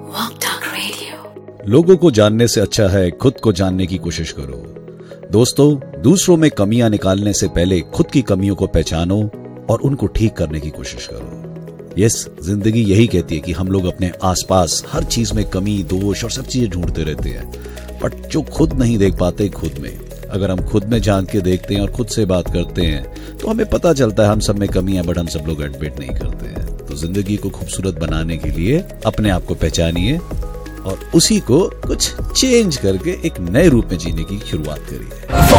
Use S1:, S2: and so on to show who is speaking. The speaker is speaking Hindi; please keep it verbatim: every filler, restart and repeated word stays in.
S1: Walk Talk Radio।
S2: लोगों को जानने से अच्छा है खुद को जानने की कोशिश करो। दोस्तों, दूसरों में कमियां निकालने से पहले खुद की कमियों को पहचानो और उनको ठीक करने की कोशिश करो। यस, जिंदगी यही कहती है कि हम लोग अपने आसपास हर चीज में कमी, दोष और सब चीजें ढूंढते रहते हैं, बट जो खुद नहीं देख पाते खुद में, अगर हम खुद में झांक के देखते हैं और खुद से बात करते हैं तो हमें पता चलता है हम सब में कमी है, बट हम सब लोग एडमिट नहीं करते हैं। तो जिंदगी को खूबसूरत बनाने के लिए अपने आप को पहचानिए और उसी को कुछ चेंज करके एक नए रूप में जीने की शुरुआत करिए।